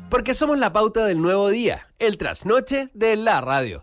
Porque somos la pauta del nuevo día, el trasnoche de la radio.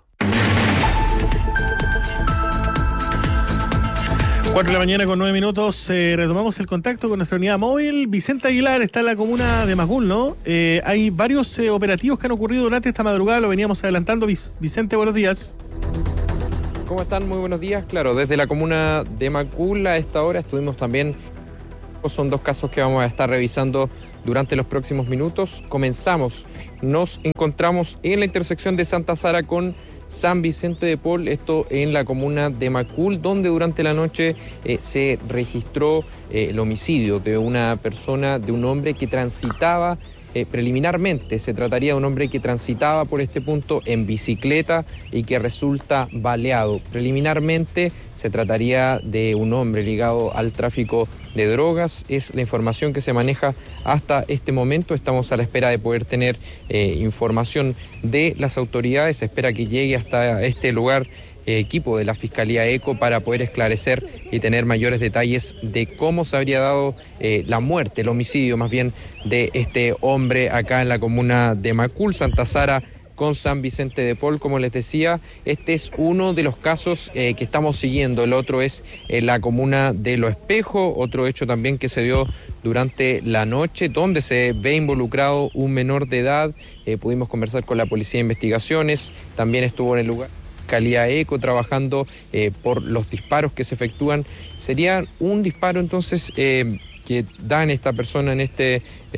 4:09 a.m. Retomamos el contacto con nuestra unidad móvil. Vicente Aguilar está en la comuna de Macul, ¿no? Hay varios operativos que han ocurrido durante esta madrugada, lo veníamos adelantando. Vicente, buenos días. ¿Cómo están? Muy buenos días. Claro, desde la comuna de Macul a esta hora estuvimos también. Son dos casos que vamos a estar revisando durante los próximos minutos. Comenzamos. Nos encontramos en la intersección de Santa Sara con San Vicente de Paul, esto en la comuna de Macul, donde durante la noche se registró el homicidio de una persona, de un hombre que transitaba preliminarmente. Se trataría de un hombre que transitaba por este punto en bicicleta y que resulta baleado. Preliminarmente se trataría de un hombre ligado al tráfico de drogas. Es la información que se maneja hasta este momento. Estamos a la espera de poder tener información de las autoridades. Se espera que llegue hasta este lugar equipo de la Fiscalía ECO para poder esclarecer y tener mayores detalles de cómo se habría dado la muerte, el homicidio más bien, de este hombre acá en la comuna de Macul, Santa Sara con San Vicente de Paul. Como les decía, este es uno de los casos que estamos siguiendo. El otro es en la comuna de Los Espejos, otro hecho también que se dio durante la noche, donde se ve involucrado un menor de edad. Pudimos conversar con la Policía de Investigaciones, también estuvo en el lugar Fiscalía ECO trabajando por los disparos que se efectúan. Sería un disparo entonces que da en esta persona, en este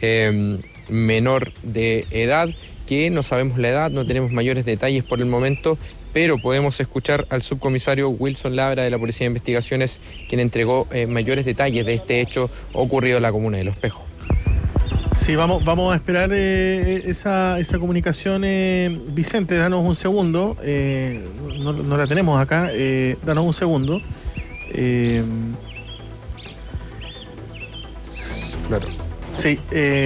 menor de edad, que no sabemos la edad, no tenemos mayores detalles por el momento, pero podemos escuchar al subcomisario Wilson Labra de la Policía de Investigaciones, quien entregó mayores detalles de este hecho ocurrido en la comuna de Los Espejos. Sí, vamos a esperar esa comunicación. Vicente, danos un segundo. No la tenemos acá. Danos un segundo. Claro. Sí.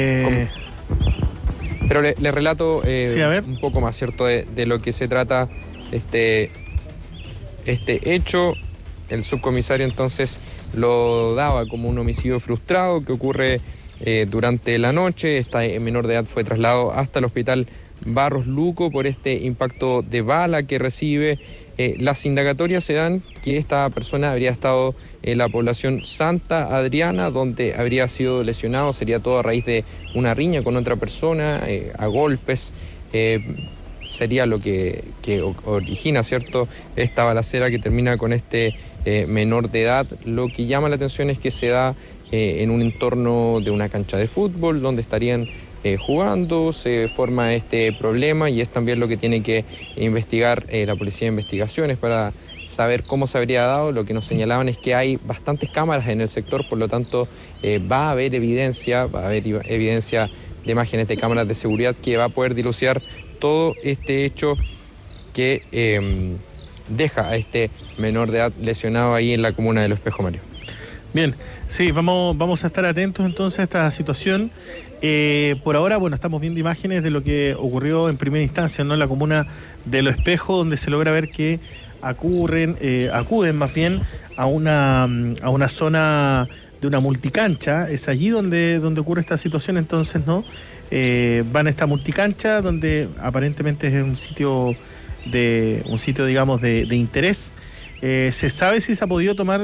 Pero le relato sí, un poco más, ¿cierto?, de lo que se trata este hecho. El subcomisario entonces lo daba como un homicidio frustrado que ocurre durante la noche. Este menor de edad fue trasladado hasta el hospital Barros Luco por este impacto de bala que recibe. Las indagatorias se dan que esta persona habría estado en la población Santa Adriana, donde habría sido lesionado. Sería todo a raíz de una riña con otra persona, a golpes. Sería lo que origina, ¿cierto?, esta balacera que termina con este menor de edad. Lo que llama la atención es que se da en un entorno de una cancha de fútbol, donde estarían jugando. Se forma este problema y es también lo que tiene que investigar la Policía de Investigaciones para saber cómo se habría dado. Lo que nos señalaban es que hay bastantes cámaras en el sector, por lo tanto va a haber evidencia de imágenes de cámaras de seguridad que va a poder dilucidar todo este hecho que deja a este menor de edad lesionado ahí en la comuna de Los Espejos, Mario. Bien, sí, vamos a estar atentos entonces a esta situación. Por ahora, bueno, estamos viendo imágenes de lo que ocurrió en primera instancia, ¿no?, en la comuna de Los Espejos, donde se logra ver que acuden más bien a una zona de una multicancha. Es allí donde ocurre esta situación, entonces, ¿no? Van a esta multicancha donde aparentemente es un sitio digamos de interés. ¿Se sabe si se ha podido tomar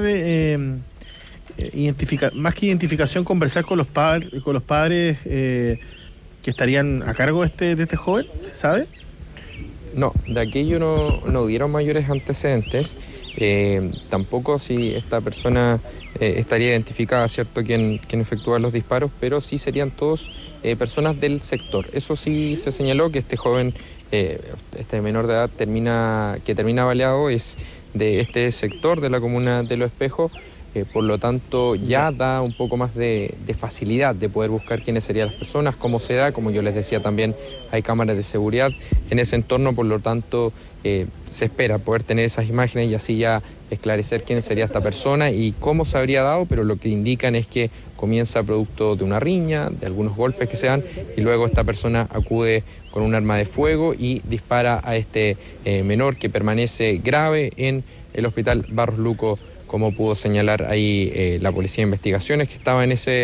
más que identificación, conversar con los padres que estarían a cargo de este joven? ¿Se sabe? No, de aquello no dieron mayores antecedentes. Tampoco si esta persona estaría identificada, ¿cierto?, quién efectúa los disparos, pero sí serían todos personas del sector. Eso sí se señaló, que este joven, este menor de edad que termina baleado, es de este sector de la comuna de Los Espejos. Por lo tanto ya da un poco más de facilidad de poder buscar quiénes serían las personas, cómo se da. Como yo les decía, también hay cámaras de seguridad en ese entorno, por lo tanto se espera poder tener esas imágenes y así ya esclarecer quién sería esta persona y cómo se habría dado, pero lo que indican es que comienza producto de una riña, de algunos golpes que se dan, y luego esta persona acude con un arma de fuego y dispara a este menor, que permanece grave en el hospital Barros Luco, como pudo señalar ahí la Policía de Investigaciones, que estaba en ese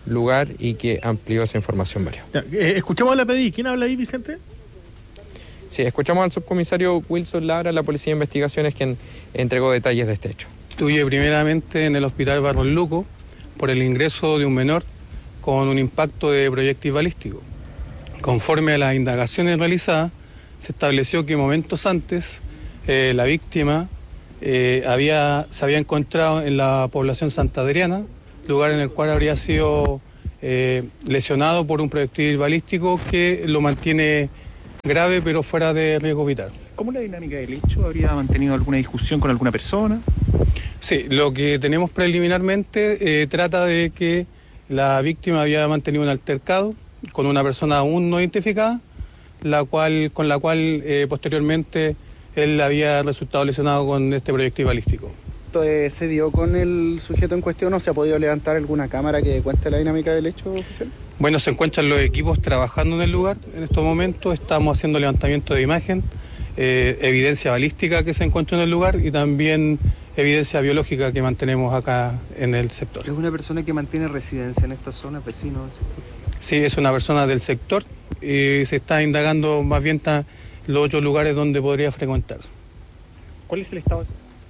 lugar y que amplió esa información, Mario. Escuchamos a la PDI. ¿Quién habla ahí, Vicente? Sí, escuchamos al subcomisario Wilson Labra, la Policía de Investigaciones, quien entregó detalles de este hecho. Estuve primeramente en el Hospital Barros Luco por el ingreso de un menor con un impacto de proyectil balístico. Conforme a las indagaciones realizadas, se estableció que momentos antes la víctima se había encontrado en la población Santa Adriana, lugar en el cual habría sido lesionado por un proyectil balístico que lo mantiene grave pero fuera de riesgo vital. ¿Cómo es la dinámica del hecho? ¿Habría mantenido alguna discusión con alguna persona? Sí, lo que tenemos preliminarmente trata de que la víctima había mantenido un altercado con una persona aún no identificada, con la cual posteriormente él había resultado lesionado con este proyectil balístico. ¿Se dio con el sujeto en cuestión o se ha podido levantar alguna cámara que cuente la dinámica del hecho, oficial? Bueno, se encuentran los equipos trabajando en el lugar. En estos momentos estamos haciendo levantamiento de imagen, evidencia balística que se encuentra en el lugar y también evidencia biológica que mantenemos acá en el sector. ¿Es una persona que mantiene residencia en esta zona, vecino del sector? Sí, es una persona del sector y se está indagando más bien los otros lugares donde podría frecuentar. ¿Cuál es el estado?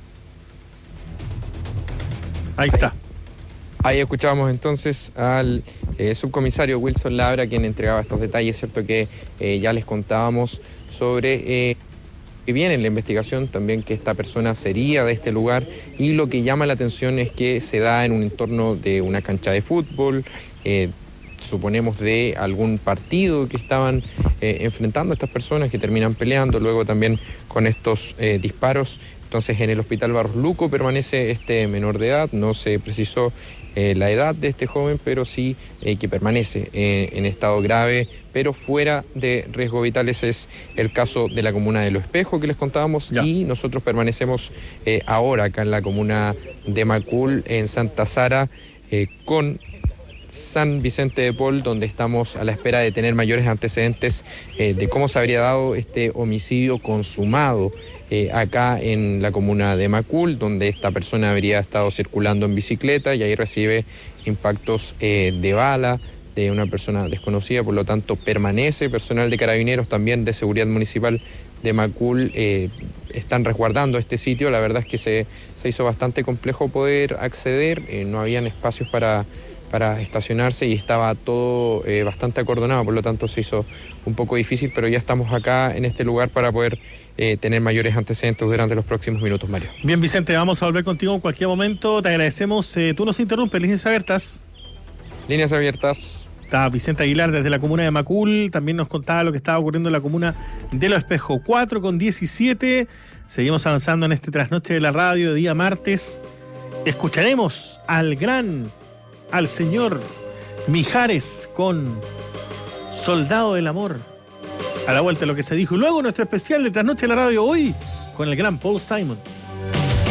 Ahí está. Ahí escuchábamos entonces al subcomisario Wilson Labra, quien entregaba estos detalles, cierto que ya les contábamos sobre que viene en la investigación también que esta persona sería de este lugar, y lo que llama la atención es que se da en un entorno de una cancha de fútbol, suponemos de algún partido que estaban enfrentando a estas personas que terminan peleando, luego también con estos disparos. Entonces en el Hospital Barros Luco permanece este menor de edad, no se precisó la edad de este joven, pero sí que permanece en estado grave, pero fuera de riesgo vital. Ese es el caso de la comuna de Los Espejos que les contábamos, y nosotros permanecemos ahora acá en la comuna de Macul, en Santa Sara, con San Vicente de Paul, donde estamos a la espera de tener mayores antecedentes de cómo se habría dado este homicidio consumado acá en la comuna de Macul, donde esta persona habría estado circulando en bicicleta y ahí recibe impactos de bala de una persona desconocida. Por lo tanto, permanece personal de Carabineros, también de Seguridad Municipal de Macul, están resguardando este sitio. La verdad es que se hizo bastante complejo poder acceder, no habían espacios para estacionarse y estaba todo bastante acordonado, por lo tanto se hizo un poco difícil, pero ya estamos acá en este lugar para poder tener mayores antecedentes durante los próximos minutos, Mario. Bien, Vicente, vamos a volver contigo en cualquier momento, te agradecemos. Tú nos interrumpes, líneas abiertas. Líneas abiertas. Está Vicente Aguilar desde la comuna de Macul, también nos contaba lo que estaba ocurriendo en la comuna de Los Espejos. 4:17, seguimos avanzando en este trasnoche de la radio de día martes. Escucharemos al señor Mijares con Soldado del Amor. A la vuelta de lo que se dijo. Y luego nuestro especial de Trasnoche de la Radio hoy con el gran Paul Simon.